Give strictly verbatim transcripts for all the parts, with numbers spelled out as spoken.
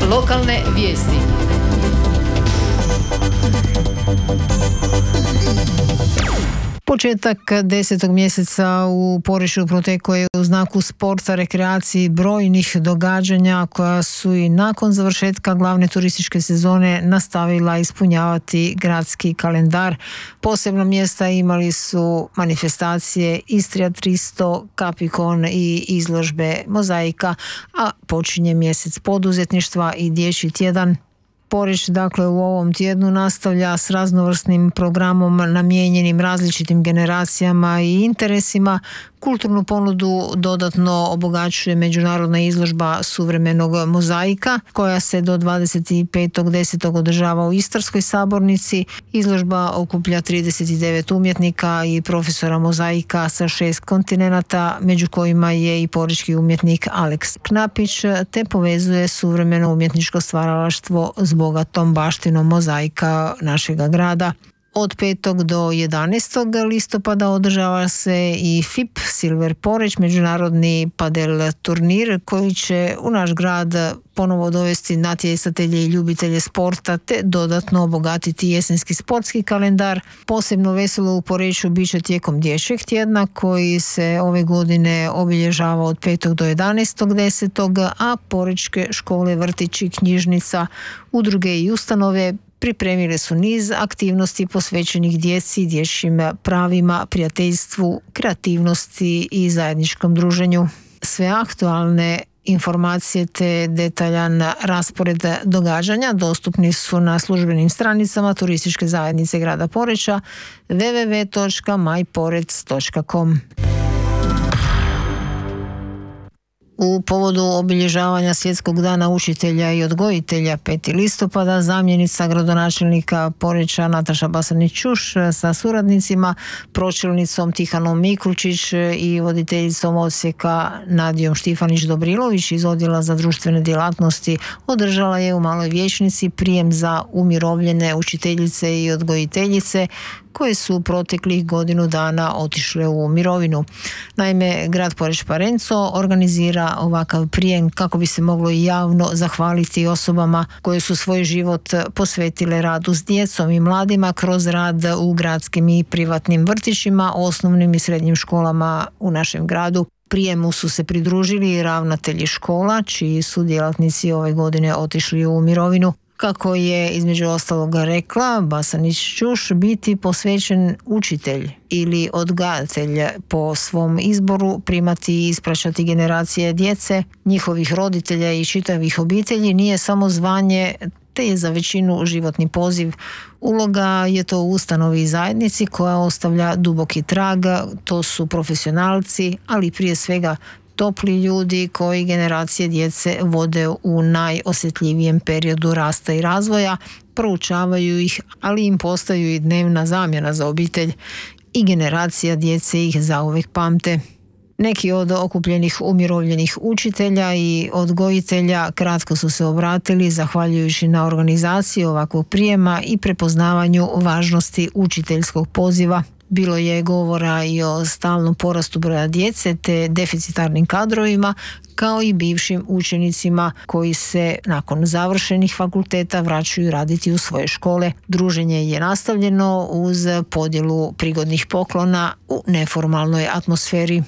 Lokalne vijesti. Početak desetog mjeseca u Poreču protekao je u znaku sporta, rekreaciji, brojnih događanja koja su i nakon završetka glavne turističke sezone nastavila ispunjavati gradski kalendar. Posebno mjesta imali su manifestacije Istria tristo, Capicon i izložbe Mozaika, a počinje mjesec poduzetništva i dječji tjedan. Poreč dakle u ovom tjednu nastavlja s raznovrsnim programom namijenjenim različitim generacijama i interesima. Kulturnu ponudu dodatno obogaćuje međunarodna izložba suvremenog mozaika koja se do dvadeset petog desetog održava u Istarskoj sabornici. Izložba okuplja trideset devet umjetnika i profesora mozaika sa šest kontinenata, među kojima je i porečki umjetnik Aleks Knapić, te povezuje suvremeno umjetničko stvaralaštvo s bogatom baštinom mozaika našega grada. Od petog do jedanaestog listopada održava se i F I P Silver Poreč, međunarodni padel turnir koji će u naš grad ponovo dovesti natjecatelje i ljubitelje sporta te dodatno obogatiti jesenski sportski kalendar. Posebno veselo u Poreču bit će tijekom dječjeg tjedna koji se ove godine obilježava od petog do jedanaestog desetog, a porečke škole, vrtići, knjižnica, udruge i ustanove pripremile su niz aktivnosti posvećenih djeci, dječjim pravima, prijateljstvu, kreativnosti i zajedničkom druženju. Sve aktualne informacije te detaljan raspored događanja dostupni su na službenim stranicama turističke zajednice grada Poreča w w w točka maj porec točka com. U povodu obilježavanja Svjetskog dana učitelja i odgojitelja peti listopada zamjenica gradonačelnika Poreča Nataša Basanić-Čuš sa suradnicima, pročelnicom Tihanom Miklučić i voditeljicom odsjeka Nadijom Štifanić-Dobrilović iz Odjela za društvene djelatnosti održala je u Maloj vijećnici prijem za umirovljene učiteljice i odgojiteljice koje su proteklih godinu dana otišle u mirovinu. Naime, grad Poreč Parenco organizira ovakav prijem kako bi se moglo javno zahvaliti osobama koje su svoj život posvetile radu s djecom i mladima kroz rad u gradskim i privatnim vrtićima, osnovnim i srednjim školama u našem gradu. Prijemu su se pridružili ravnatelji škola, čiji su djelatnici ove godine otišli u mirovinu. Kako je između ostaloga rekla Basanić-Čuš, biti posvećen učitelj ili odgajatelj po svom izboru, primati i ispraćati generacije djece, njihovih roditelja i čitavih obitelji nije samo zvanje, te je za većinu životni poziv. Uloga je to u ustanovi i zajednici koja ostavlja duboki trag, to su profesionalci, ali prije svega topli ljudi koji generacije djece vode u najosjetljivijem periodu rasta i razvoja, proučavaju ih, ali im postaju i dnevna zamjena za obitelj i generacija djece ih zauvijek pamte. Neki od okupljenih umirovljenih učitelja i odgojitelja kratko su se obratili zahvaljujući na organizaciji ovakvog prijema i prepoznavanju važnosti učiteljskog poziva. Bilo je govora i o stalnom porastu broja djece te deficitarnim kadrovima, kao i bivšim učenicima koji se nakon završenih fakulteta vraćaju raditi u svoje škole. Druženje je nastavljeno uz podjelu prigodnih poklona u neformalnoj atmosferi.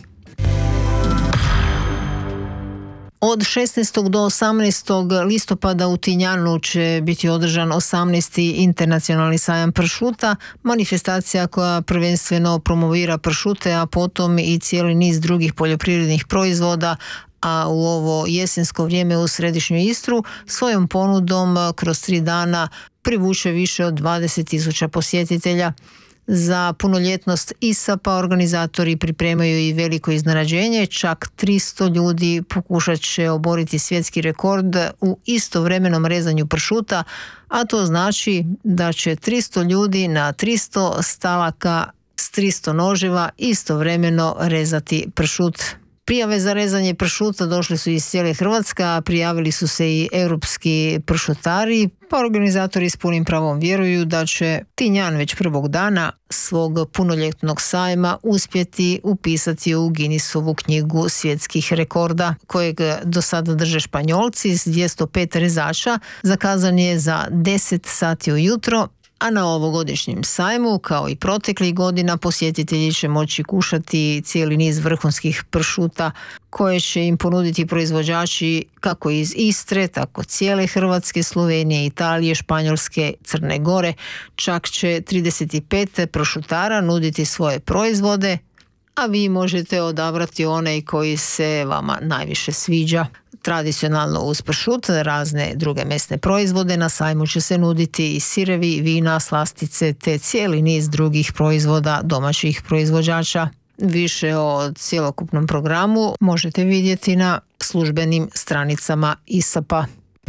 Od šesnaestog do osamnaestog listopada u Tinjanu će biti održan osamnaesti internacionalni sajam pršuta, manifestacija koja prvenstveno promovira pršute, a potom i cijeli niz drugih poljoprivrednih proizvoda, a u ovo jesensko vrijeme u središnju Istru svojom ponudom kroz tri dana privuče više od dvadeset tisuća posjetitelja. Za punoljetnost I S A P-a organizatori pripremaju i veliko iznenađenje, čak tristo ljudi pokušat će oboriti svjetski rekord u istovremenom rezanju pršuta, a to znači da će tristo ljudi na tristo stalaka s tristo noževa istovremeno rezati pršut. Prijave za rezanje pršuta došle su iz cijele Hrvatske, a prijavili su se i europski pršutari, pa organizatori s punim pravom vjeruju da će Tinjan već prvog dana svog punoljetnog sajma uspjeti upisati u Guinnessovu knjigu svjetskih rekorda, kojeg do sada drže Španjolci s dvjesto pet rezača. Zakazan je za deset sati ujutro, a na ovogodišnjem sajmu, kao i proteklih godina, posjetitelji će moći kušati cijeli niz vrhunskih pršuta koje će im ponuditi proizvođači kako iz Istre, tako cijele Hrvatske, Slovenije, Italije, Španjolske, Crne Gore. Čak će trideset pet pršutara nuditi svoje proizvode, a vi možete odabrati onaj koji se vama najviše sviđa. Tradicionalno uz pršut, razne druge mesne proizvode, na sajmu će se nuditi i sirevi, vina, slastice te cijeli niz drugih proizvoda domaćih proizvođača. Više o cjelokupnom programu možete vidjeti na službenim stranicama I S A P-a.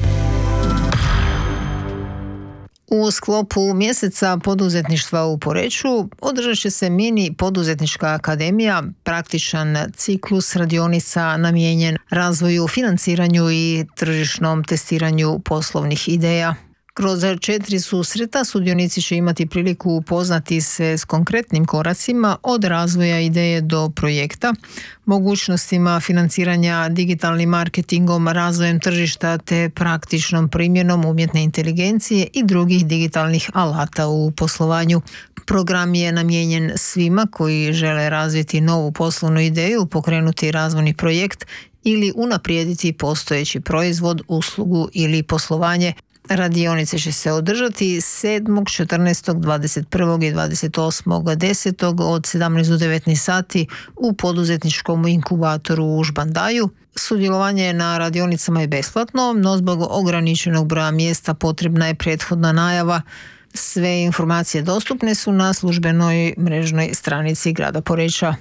U sklopu mjeseca poduzetništva u Poreču održat će se mini poduzetnička akademija, praktičan ciklus radionica namijenjen razvoju, financiranju i tržišnom testiranju poslovnih ideja. Kroz četiri susreta sudionici će imati priliku upoznati se s konkretnim koracima od razvoja ideje do projekta, mogućnostima financiranja digitalnim marketingom, razvojem tržišta te praktičnom primjenom umjetne inteligencije i drugih digitalnih alata u poslovanju. Program je namijenjen svima koji žele razviti novu poslovnu ideju, pokrenuti razvojni projekt ili unaprijediti postojeći proizvod, uslugu ili poslovanje. Radionice će se održati sedmog, četrnaestog, dvadeset prvog i dvadeset osmog desetog od sedamnaest do devetnaest sati u poduzetničkom inkubatoru u Žbandaju. Sudjelovanje na radionicama je besplatno, no zbog ograničenog broja mjesta potrebna je prethodna najava. Sve informacije dostupne su na službenoj mrežnoj stranici grada Poreča.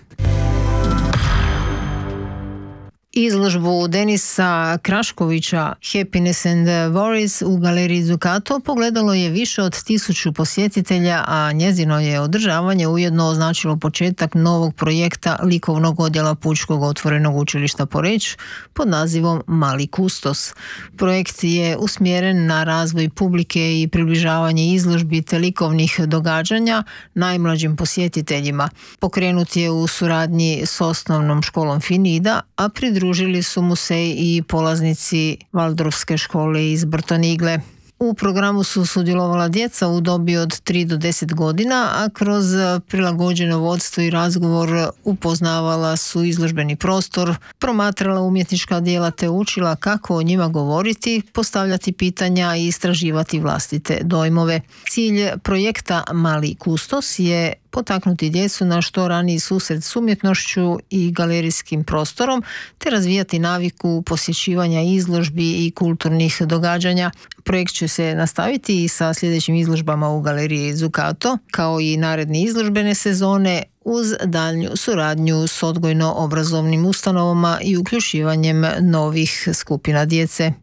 Izložbu Denisa Kraškovića Happiness and Worries u galeriji Zucato pogledalo je više od tisuću posjetitelja, a njezino je održavanje ujedno označilo početak novog projekta likovnog odjela Pučkog otvorenog učilišta Poreč pod nazivom Mali kustos. Projekt je usmjeren na razvoj publike i približavanje izložbi te likovnih događanja najmlađim posjetiteljima. Pokrenut je u suradnji s osnovnom školom Finida, a pridružili Družili su mu se i polaznici Valdorfske škole iz Brtonigle. U programu su sudjelovala djeca u dobi od tri do deset godina, a kroz prilagođeno vodstvo i razgovor upoznavala su izložbeni prostor, promatrala umjetnička djela te učila kako o njima govoriti, postavljati pitanja i istraživati vlastite dojmove. Cilj projekta Mali kustos je potaknuti djecu na što raniji susret s umjetnošću i galerijskim prostorom, te razvijati naviku posjećivanja izložbi i kulturnih događanja. Projekt će se nastaviti i sa sljedećim izložbama u galeriji Zucato, kao i naredne izložbene sezone, uz daljnju suradnju s odgojno-obrazovnim ustanovama i uključivanjem novih skupina djece.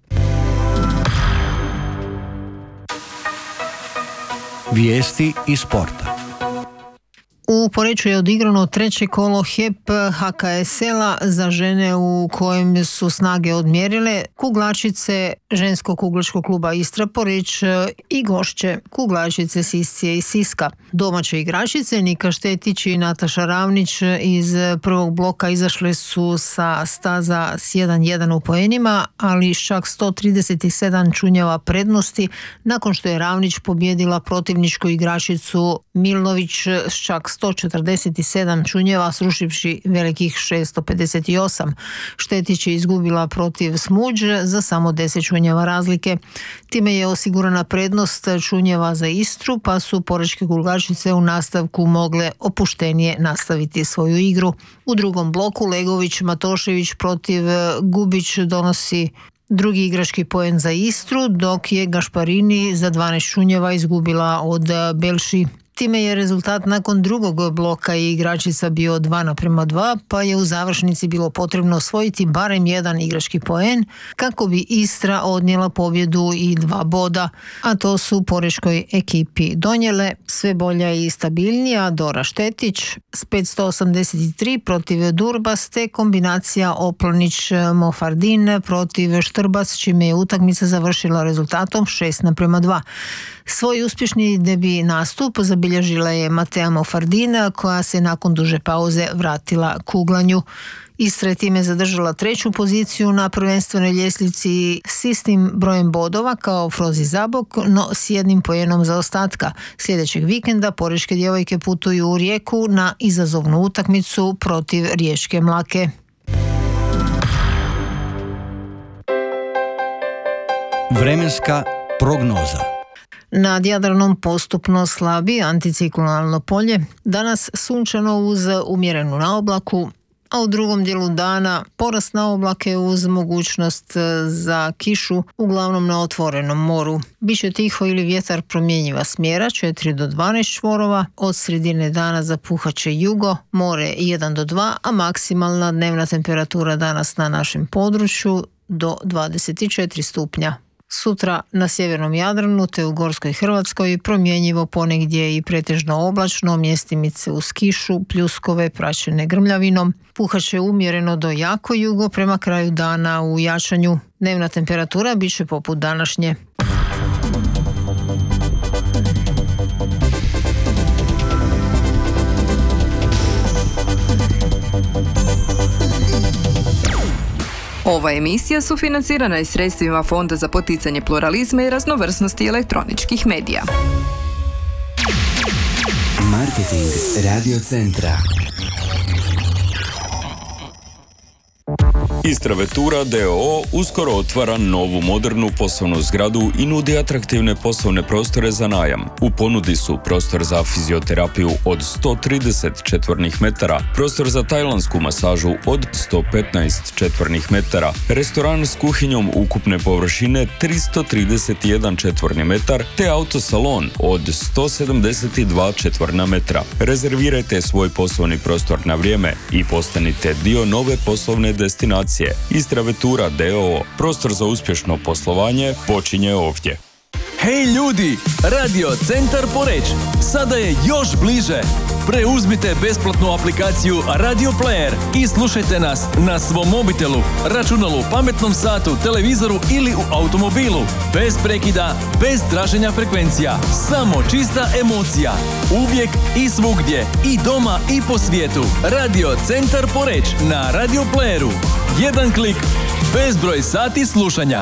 Vijesti iz sporta. U Poreču je odigrano treće kolo H E P H K S L-a za žene u kojem su snage odmjerile kuglačice ženskog kuglačkog kluba Istra Poreč i gošće kuglačice Siscije i Siska. Domaće igračice Nika Štetić i Nataša Ravnić iz prvog bloka izašle su sa staza s jedan jedan u poenima, ali čak sto trideset sedam čunjeva prednosti nakon što je Ravnić pobjedila protivničku igračicu Milnović s čak sto četrdeset sedam čunjeva, srušivši velikih šesto pedeset osam. Štetić je izgubila protiv Smuđ za samo deset čunjeva razlike. Time je osigurana prednost čunjeva za Istru, pa su porečke kuglačice u nastavku mogle opuštenije nastaviti svoju igru. U drugom bloku Legović Matošević protiv Gubić donosi drugi igrački poen za Istru, dok je Gašparini za dvanaest čunjeva izgubila od Belši. Time je rezultat nakon drugog bloka i igračica bio dva naprema dva, pa je u završnici bilo potrebno osvojiti barem jedan igrački poen kako bi Istra odnijela pobjedu i dva boda, a to su porečkoj ekipi donijele sve bolja i stabilnija Dora Štetić s petsto osamdeset tri protiv Durbas te kombinacija Oplonić-Mofardin protiv Štrbac, čime je utakmica završila rezultatom šest naprema dva. Svoj uspješni debi nastup zabilježila je Matea Mofardina koja se nakon duže pauze vratila kuglanju. Istra je time zadržala treću poziciju na prvenstvenoj ljestvici s istim brojem bodova kao Frozi Zabok, no s jednim pojenom zaostatka. Sljedećeg vikenda porečke djevojke putuju u Rijeku na izazovnu utakmicu protiv Riječke Mlake. Vremenska prognoza. Nad Jadranom postupno slabi anticiklonalno polje, danas sunčano uz umjerenu naoblaku, a u drugom dijelu dana porast naoblake uz mogućnost za kišu, uglavnom na otvorenom moru. Biće tiho ili vjetar promjenjiva smjera četiri do dvanaest čvorova, od sredine dana zapuhaće jugo, more jedan do dva, a maksimalna dnevna temperatura danas na našem području do dvadeset četiri stupnja. Sutra na sjevernom Jadranu te u Gorskoj Hrvatskoj promjenjivo ponegdje i pretežno oblačno, mjestimice uz kišu, pljuskove praćene grmljavinom. Puhaće umjereno do jako jugo prema kraju dana u jačanju. Dnevna temperatura bit će poput današnje. Ova emisija sufinancirana je sredstvima Fonda za poticanje pluralizma i raznovrsnosti elektroničkih medija. Marketing Radio Centra. Istra Vetura d o o uskoro otvara novu modernu poslovnu zgradu i nudi atraktivne poslovne prostore za najam. U ponudi su prostor za fizioterapiju od sto trideset četvornih metara, prostor za tajlansku masažu od sto petnaest četvornih metara, restoran s kuhinjom ukupne površine tristo trideset jedan četvorni metar te autosalon od sto sedamdeset dva četvorna metra. Rezervirajte svoj poslovni prostor na vrijeme i postanite dio nove poslovne destinacije. Istra Vetura d o o. Prostor za uspješno poslovanje počinje ovdje. Hej ljudi, Radio Centar Poreč sada je još bliže. Preuzmite besplatnu aplikaciju Radio Player i slušajte nas na svom mobitelu, računalu, pametnom satu, televizoru ili u automobilu. Bez prekida, bez traženja frekvencija. Samo čista emocija. Uvijek i svugdje. I doma i po svijetu. Radio Centar Poreč na Radio Playeru. Jedan klik, bezbroj sati slušanja.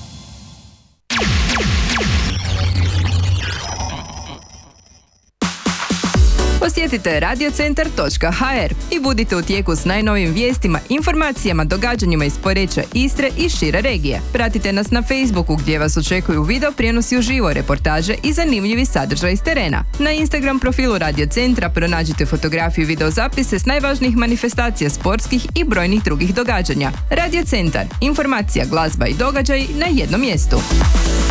Posjetite radiocentar točka ha er i budite u tijeku s najnovim vijestima, informacijama, događanjima iz Poreča, Istre i šire regije. Pratite nas na Facebooku gdje vas očekuju video prijenosi uživo, reportaže i zanimljivi sadržaj iz terena. Na Instagram profilu Radio Centra pronađite fotografiju i videozapise s najvažnijih manifestacija sportskih i brojnih drugih događanja. Radio Centar, informacija, glazba i događaj na jednom mjestu.